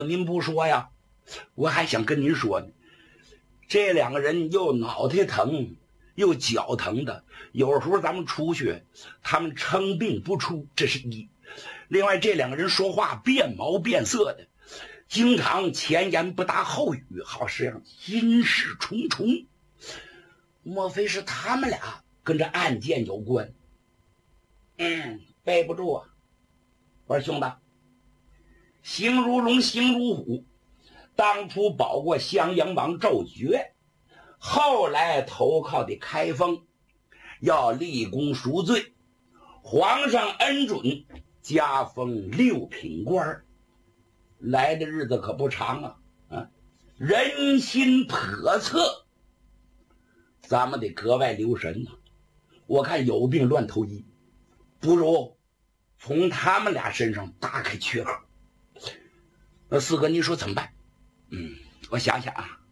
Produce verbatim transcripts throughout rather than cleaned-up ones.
您不说呀，我还想跟您说呢。这两个人又脑袋疼又脚疼的，有时候咱们出去，他们称病不出，这是一。另外，这两个人说话变毛变色的，经常前言不搭后语，好像心事重重。莫非是他们俩跟这案件有关？嗯，背不住啊。我说兄弟，形如龙，形如虎，当初保过襄阳王赵觉，后来投靠的开封，要立功赎罪，皇上恩准，加封六品官，来的日子可不长啊！啊，人心叵测，咱们得格外留神呐、啊。我看有病乱投医，不如从他们俩身上打开缺口。那四哥，你说怎么办？嗯，我想想啊。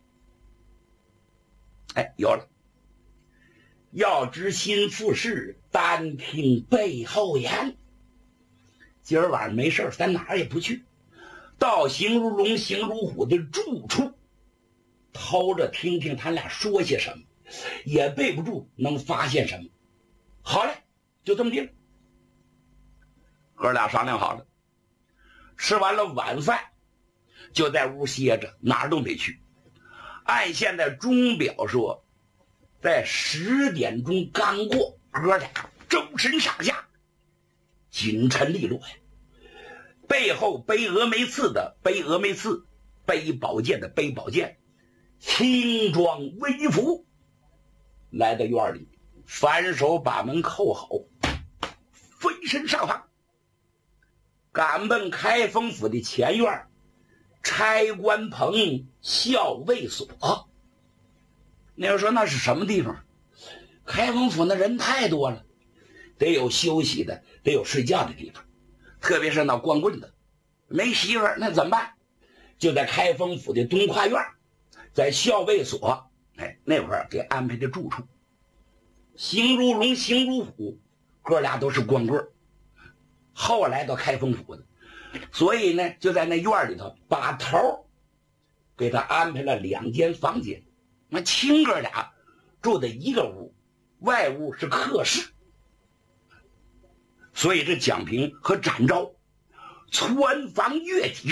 哎，有了。要知心腹事，单听背后言。今儿晚上没事，咱哪儿也不去，到形如龙形如虎的住处，偷着听听他俩说些什么，也备不住能发现什么。好嘞，就这么定了。哥俩商量好了，吃完了晚饭，就在屋歇着，哪儿都没去。按现在钟表说，在十点钟刚过，哥俩周身上下紧陈利落呀，背后背峨眉刺的背峨眉刺，背宝剑的背宝剑，轻装微服，来到院里，反手把门扣好，飞身上房，赶奔开封府的前院差官棚校尉所。那要说那是什么地方？开封府那人太多了，得有休息的，得有睡觉的地方，特别是那光棍的没媳妇儿，那怎么办？就在开封府的东跨院，在校尉所，哎，那会儿给安排的住处。形如龙形如虎，哥俩都是光棍，后来到开封府的，所以呢就在那院里头把头给他安排了两间房间。那亲哥俩住的一个屋，外屋是客室。所以这蒋平和展昭穿房越脊，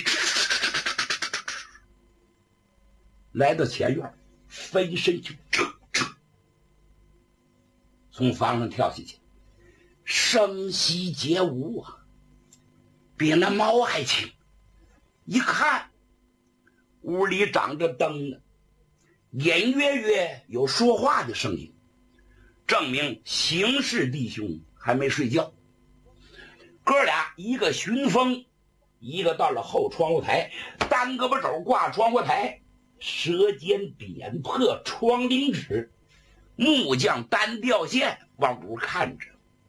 来到前院，飞身就从房上跳下去，声息皆无啊，比那猫还轻。一看屋里长着灯呢，隐约约有说话的声音，证明邢氏弟兄还没睡觉。哥俩一个巡风，一个到了后窗户台，单胳膊肘挂窗户台，舌尖点破窗棂纸，木匠单吊线往屋看着。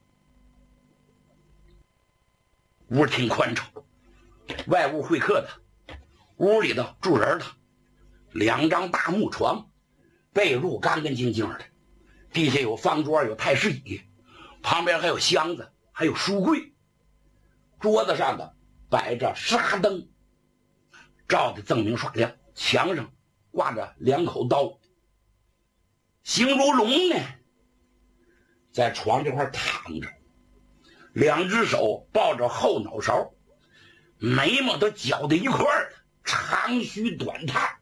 屋挺宽敞，外屋会客的，屋里头住人的，两张大木床，被褥干干净净的，地下有方桌，有太师椅，旁边还有箱子，还有书柜，桌子上的摆着纱灯，照得锃明耍亮，墙上挂着两口刀。邢如龙呢，在床这块躺着，两只手抱着后脑勺，眉毛都绞在一块儿了，长须短叹。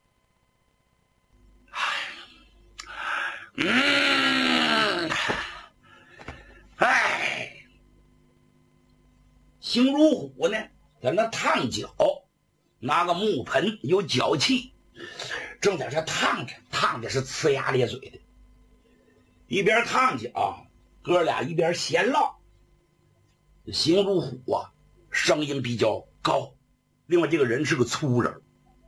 嗯，哎，邢如虎呢，在那烫脚，拿个木盆有脚气，正在这烫着，烫的是呲牙咧嘴的。一边烫脚，哥俩一边闲唠。邢如虎啊，声音比较高，另外这个人是个粗人。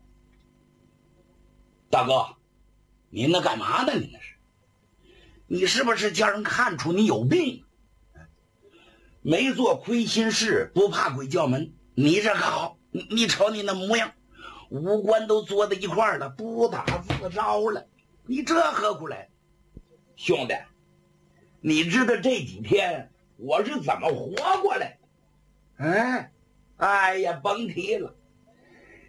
大哥，您那干嘛呢？您那是？你是不是叫人看出你有病？没做亏心事，不怕鬼叫门。你这个好，你你瞅你那模样，五官都坐在一块儿了，不打自招了。你这何苦来？兄弟，你知道这几天我是怎么活过来？嗯，哎呀，甭提了。